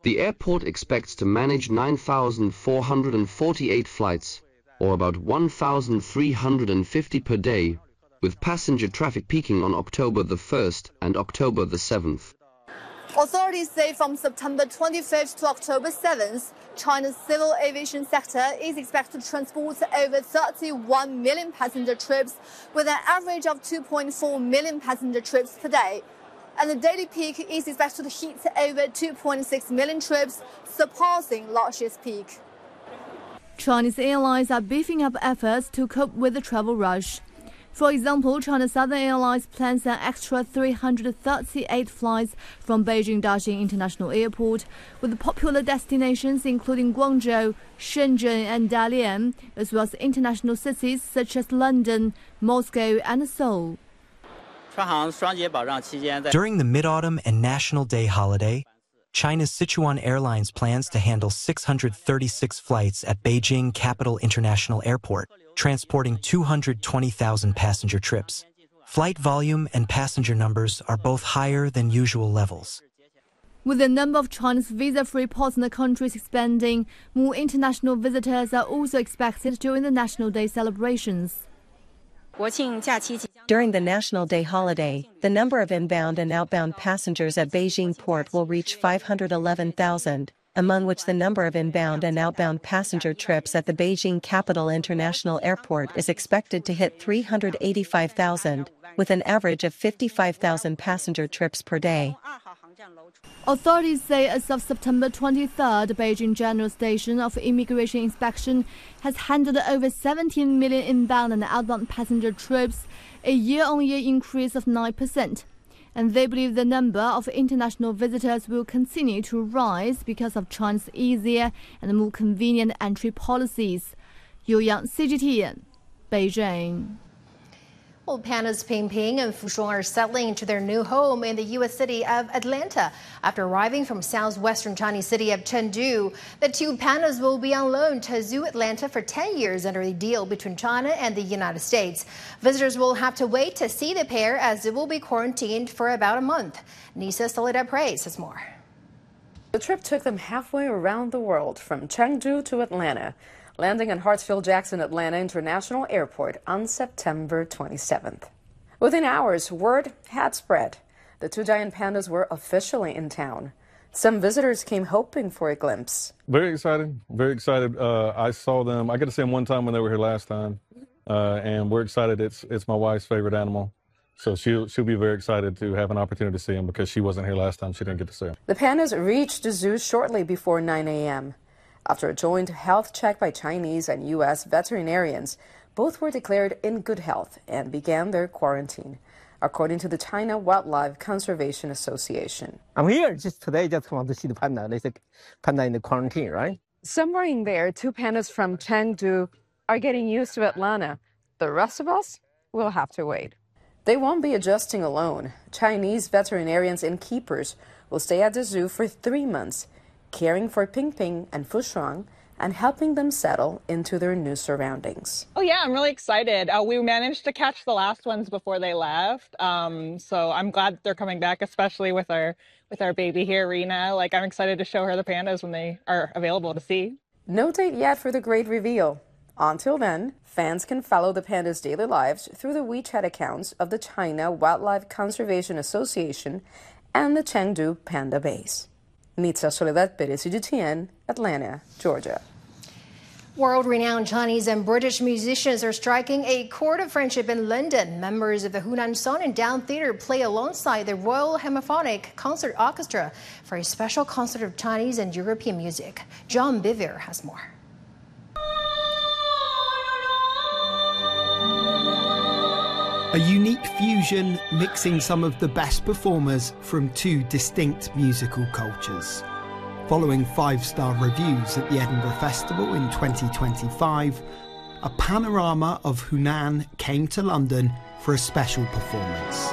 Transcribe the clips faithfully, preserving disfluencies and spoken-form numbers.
The airport expects to manage nine thousand four hundred forty-eight flights, or about one thousand three hundred fifty per day, with passenger traffic peaking on October the first and October the seventh. Authorities say from September twenty-fifth to October seventh, China's civil aviation sector is expected to transport over thirty-one million passenger trips, with an average of two point four million passenger trips per day. And the daily peak is expected to hit over two point six million trips, surpassing last year's peak. Chinese airlines are beefing up efforts to cope with the travel rush. For example, China Southern Airlines plans an extra three hundred thirty-eight flights from Beijing-Daxing International Airport, with popular destinations including Guangzhou, Shenzhen and Dalian, as well as international cities such as London, Moscow and Seoul. During the Mid-Autumn and National Day holiday, China's Sichuan Airlines plans to handle six hundred thirty-six flights at Beijing Capital International Airport, transporting two hundred twenty thousand passenger trips. Flight volume and passenger numbers are both higher than usual levels. With the number of China's visa-free partner countries expanding, more international visitors are also expected during the National Day celebrations. During the National Day holiday, the number of inbound and outbound passengers at Beijing Port will reach five hundred eleven thousand, among which the number of inbound and outbound passenger trips at the Beijing Capital International Airport is expected to hit three hundred eighty-five thousand, with an average of fifty-five thousand passenger trips per day. Authorities say as of September twenty-third, Beijing General Station of Immigration Inspection has handled over seventeen million inbound and outbound passenger trips, a year-on-year increase of nine percent. And they believe the number of international visitors will continue to rise because of China's easier and more convenient entry policies. Yu Yang, C G T N, Beijing. Well, pandas Ping Ping and Fushuang are settling into their new home in the U S city of Atlanta. After arriving from southwestern Chinese city of Chengdu, the two pandas will be on loan to Zoo Atlanta for ten years under a deal between China and the United States. Visitors will have to wait to see the pair as it will be quarantined for about a month. Nisa Soledad-Prey says more. The trip took them halfway around the world, from Chengdu to Atlanta, landing at Hartsfield-Jackson Atlanta International Airport on September twenty-seventh. Within hours, word had spread. The two giant pandas were officially in town. Some visitors came hoping for a glimpse. Very excited, very excited. Uh, I saw them, I got to see them one time when they were here last time, uh, and we're excited. It's it's my wife's favorite animal, so she'll, she'll be very excited to have an opportunity to see him because she wasn't here last time. She didn't get to see him. The pandas reached the zoo shortly before nine a m After a joint health check by Chinese and U S veterinarians, both were declared in good health and began their quarantine, according to the China Wildlife Conservation Association. I'm here just today, just want to see the panda. They said panda in the quarantine, right? Somewhere in there, two pandas from Chengdu are getting used to Atlanta. The rest of us will have to wait. They won't be adjusting alone. Chinese veterinarians and keepers will stay at the zoo for three months, caring for Ping Ping and Fushuang and helping them settle into their new surroundings. Oh yeah, I'm really excited. Uh, we managed to catch the last ones before they left, um, so I'm glad they're coming back, especially with our with our baby here, Rena. Like, I'm excited to show her the pandas when they are available to see. No date yet for the great reveal. Until then, fans can follow the pandas' daily lives through the WeChat accounts of the China Wildlife Conservation Association and the Chengdu Panda Base. Nitsa Soledad-Prey, C G T N, Atlanta, Georgia. World-renowned Chinese and British musicians are striking a chord of friendship in London. Members of the Hunan Song and Down Theatre play alongside the Royal Homophonic Concert Orchestra for a special concert of Chinese and European music. John Bivere has more. A unique fusion mixing some of the best performers from two distinct musical cultures. Following five-star reviews at the Edinburgh Festival in twenty twenty-five, a panorama of Hunan came to London for a special performance.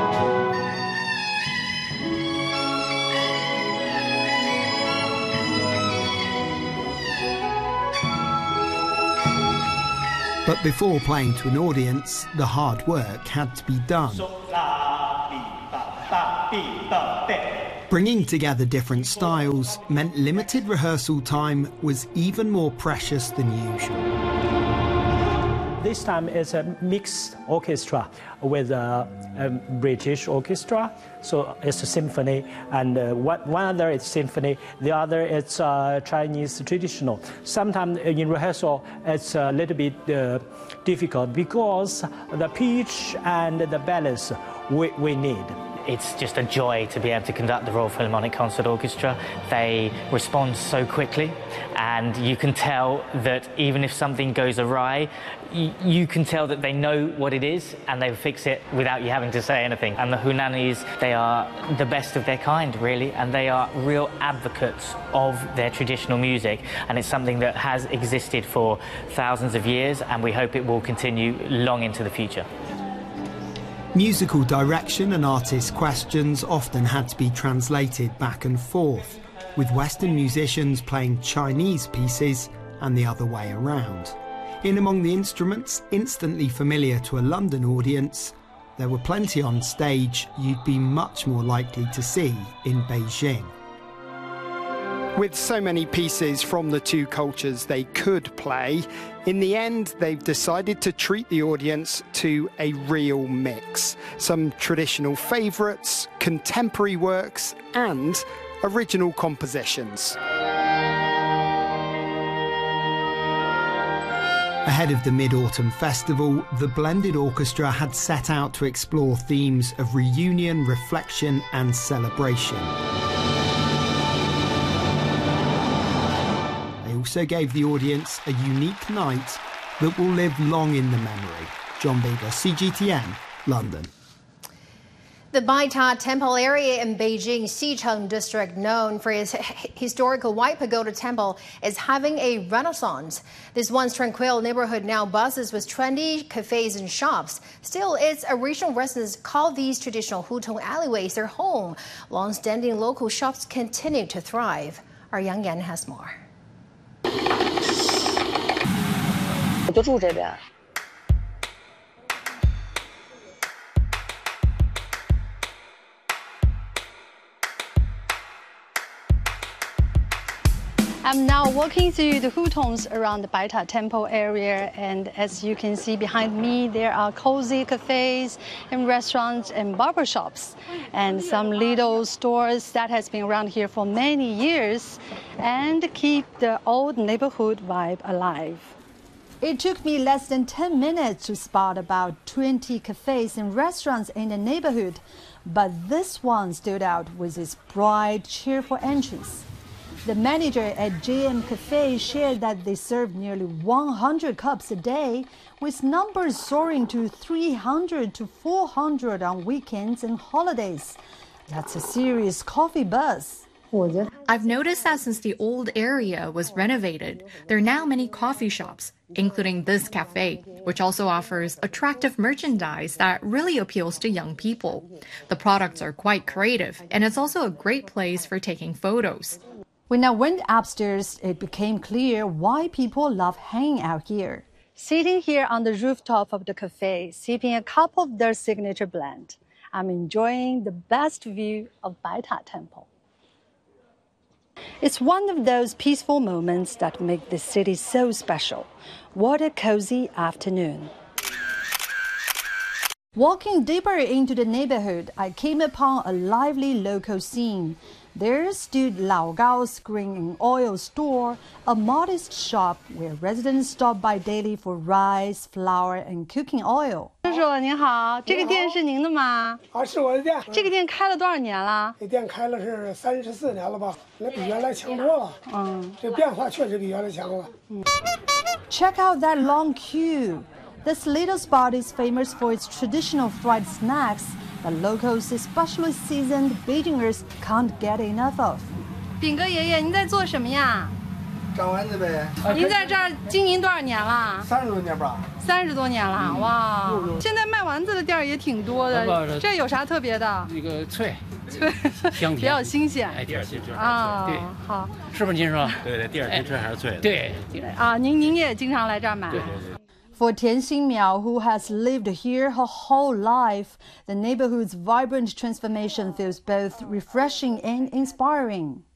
But before playing to an audience, the hard work had to be done. Bringing together different styles meant limited rehearsal time was even more precious than usual. This time it's a mixed orchestra with a, a British orchestra, so it's a symphony, and uh, one, one other is symphony, the other is uh, Chinese traditional. Sometimes in rehearsal it's a little bit uh, difficult because the pitch and the balance we, we need. It's just a joy to be able to conduct the Royal Philharmonic Concert Orchestra. They respond so quickly, and you can tell that even if something goes awry, you, you can tell that they know what it is and they fix it without you having to say anything. And the Hunanis, they are the best of their kind, really, and they are real advocates of their traditional music, and it's something that has existed for thousands of years, and we hope it will continue long into the future. Musical direction and artist questions often had to be translated back and forth, with Western musicians playing Chinese pieces and the other way around. In among the instruments instantly familiar to a London audience, there were plenty on stage you'd be much more likely to see in Beijing. With so many pieces from the two cultures they could play, in the end they've decided to treat the audience to a real mix. Some traditional favourites, contemporary works and original compositions. Ahead of the Mid-Autumn Festival, the Blended Orchestra had set out to explore themes of reunion, reflection and celebration. Also gave the audience a unique night that will live long in the memory. John Beaver, C G T N, London. The Baita Temple area in Beijing Xicheng district, known for its historical White Pagoda Temple, is having a renaissance. This once tranquil neighborhood now buzzes with trendy cafes and shops. Still, its original residents call these traditional Hutong alleyways their home. Long-standing local shops continue to thrive. Our Yang Yan has more. 我就住这边。 I'm now walking through the hutongs around the Baita Temple area, and as you can see behind me, there are cozy cafes and restaurants and barber shops, and some little stores that has been around here for many years and keep the old neighborhood vibe alive. It took me less than ten minutes to spot about twenty cafes and restaurants in the neighborhood, but this one stood out with its bright, cheerful entrance. The manager at J M Cafe shared that they serve nearly one hundred cups a day, with numbers soaring to three hundred to four hundred on weekends and holidays. That's a serious coffee buzz. I've noticed that since the old area was renovated, there are now many coffee shops, including this cafe, which also offers attractive merchandise that really appeals to young people. The products are quite creative, and it's also a great place for taking photos. When I went upstairs, it became clear why people love hanging out here. Sitting here on the rooftop of the cafe, sipping a cup of their signature blend, I'm enjoying the best view of Baita Temple. It's one of those peaceful moments that make this city so special. What a cozy afternoon. Walking deeper into the neighborhood, I came upon a lively local scene. There stood Lao Gao's Grain and Oil Store, a modest shop where residents stop by daily for rice, flour, and cooking oil. 叔叔您好，这个店是您的吗？ 啊，是我的店。 这个店开了多少年了？ 这店开了是三十四年了吧？那比原来强多了。嗯，这变化确实比原来强了。嗯。 Check out that long queue. This little spot is famous for its traditional fried snacks that locals, especially seasoned Beijingers, can't get enough of. 炳哥爷爷，您在做什么呀？ 长丸子呗。 您在这儿经营多少年了？ 三十多年吧。 三十多年了，哇！现在卖丸子的店儿也挺多的，这有啥特别的？ 那个脆， 脆， 香甜， 比较新鲜。 哎，第二天吃啊， 对， 好， 是不是您说？ 对对，第二天吃还是脆的。 对， 啊，您您也经常来这儿买？ 对对对。 For Tian Xingmiao, who has lived here her whole life, the neighborhood's vibrant transformation feels both refreshing and inspiring.